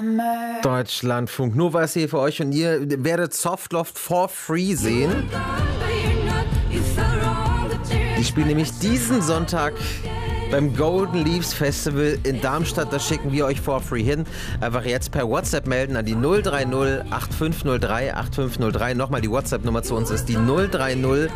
Deutschlandfunk Nova ist hier für euch und ihr werdet Softloft for free sehen. Die spielen nämlich diesen Sonntag beim Golden Leaves Festival in Darmstadt. Das schicken wir euch for free hin. Einfach jetzt per WhatsApp melden an die 030 8503 8503. Nochmal die WhatsApp-Nummer zu uns ist die 030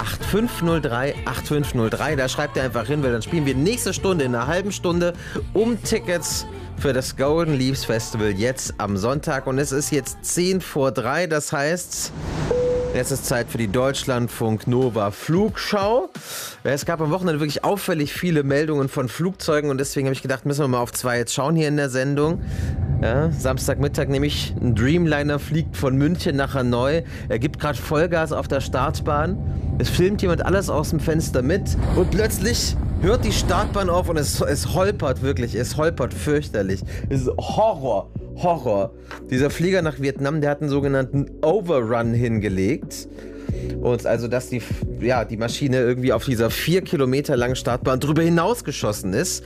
8503 8503. Da schreibt ihr einfach hin, weil dann spielen wir nächste Stunde in einer halben Stunde um Tickets für das Golden Leaves Festival jetzt am Sonntag. Und es ist jetzt 10 vor 3, das heißt... Jetzt ist Zeit für die Deutschlandfunk Nova Flugschau. Es gab am Wochenende wirklich auffällig viele Meldungen von Flugzeugen und deswegen habe ich gedacht, müssen wir mal auf zwei jetzt schauen hier in der Sendung. Ja, Samstagmittag nämlich ein Dreamliner fliegt von München nach Hanoi. Er gibt gerade Vollgas auf der Startbahn. Es filmt jemand alles aus dem Fenster mit und plötzlich hört die Startbahn auf und es holpert wirklich, es holpert fürchterlich. Es ist Horror. Dieser Flieger nach Vietnam, der hat einen sogenannten Overrun hingelegt. Und also, dass die Maschine irgendwie auf dieser 4 Kilometer langen Startbahn drüber hinausgeschossen ist.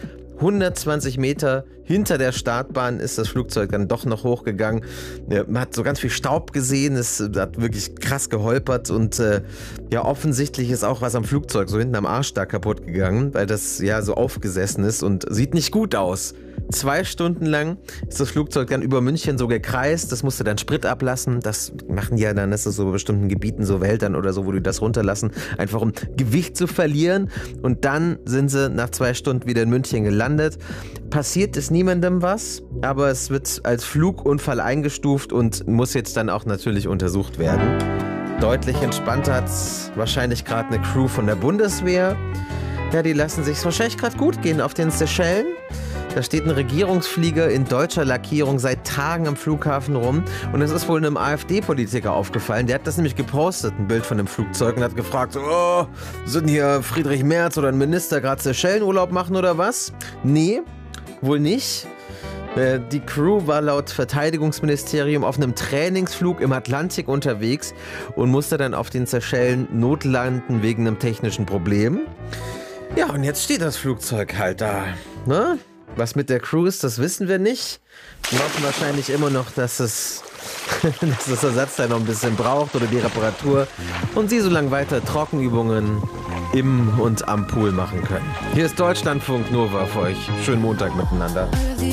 120 Meter hinter der Startbahn ist das Flugzeug dann doch noch hochgegangen. Man hat so ganz viel Staub gesehen, es hat wirklich krass geholpert und offensichtlich ist auch was am Flugzeug so hinten am Arsch da kaputt gegangen, weil das ja so aufgesessen ist und sieht nicht gut aus. 2 Stunden lang ist das Flugzeug dann über München so gekreist, das musste dann Sprit ablassen, das machen die ja dann, das ist so bei bestimmten Gebieten, so Wäldern oder so, wo die das runterlassen, einfach um Gewicht zu verlieren und dann sind sie nach 2 Stunden wieder in München gelandet. Passiert ist niemandem was, aber es wird als Flugunfall eingestuft und muss jetzt dann auch natürlich untersucht werden. Deutlich entspannter hat wahrscheinlich gerade eine Crew von der Bundeswehr. Ja, die lassen sich wahrscheinlich gerade gut gehen auf den Seychellen. Da steht ein Regierungsflieger in deutscher Lackierung seit Tagen am Flughafen rum und es ist wohl einem AfD-Politiker aufgefallen. Der hat das nämlich gepostet, ein Bild von dem Flugzeug und hat gefragt, sind hier Friedrich Merz oder ein Minister gerade Seychellenurlaub machen oder was? Nee, wohl nicht. Die Crew war laut Verteidigungsministerium auf einem Trainingsflug im Atlantik unterwegs und musste dann auf den Seychellen notlanden wegen einem technischen Problem. Ja, und jetzt steht das Flugzeug halt da, ne? Was mit der Crew ist, das wissen wir nicht. Wir hoffen wahrscheinlich immer noch, dass das Ersatzteil noch ein bisschen braucht oder die Reparatur und sie so lange weiter Trockenübungen im und am Pool machen können. Hier ist Deutschlandfunk Nova für euch. Schönen Montag miteinander.